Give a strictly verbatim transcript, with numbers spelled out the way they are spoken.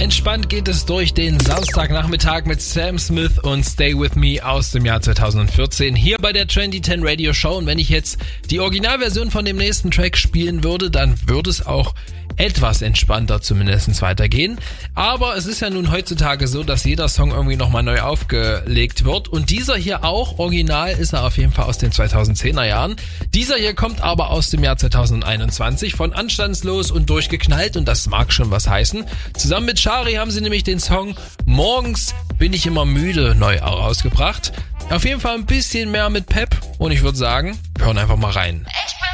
Entspannt geht es durch den Samstagnachmittag mit Sam Smith und Stay With Me aus dem Jahr zweitausendvierzehn hier bei der Trendy zehn Radio Show. Und wenn ich jetzt die Originalversion von dem nächsten Track spielen würde, dann würde es auch etwas entspannter zumindest weitergehen. Aber es ist ja nun heutzutage so, dass jeder Song irgendwie nochmal neu aufgelegt wird. Und dieser hier auch, original ist er auf jeden Fall aus den zweitausendzehner Jahren. Dieser hier kommt aber aus dem Jahr zweitausendeinundzwanzig von Anstandslos und Durchgeknallt. Und das mag schon was heißen. Zusammen mit Shari haben sie nämlich den Song Morgens bin ich immer müde neu rausgebracht. Auf jeden Fall ein bisschen mehr mit Pep. Und ich würde sagen, wir hören einfach mal rein. Ich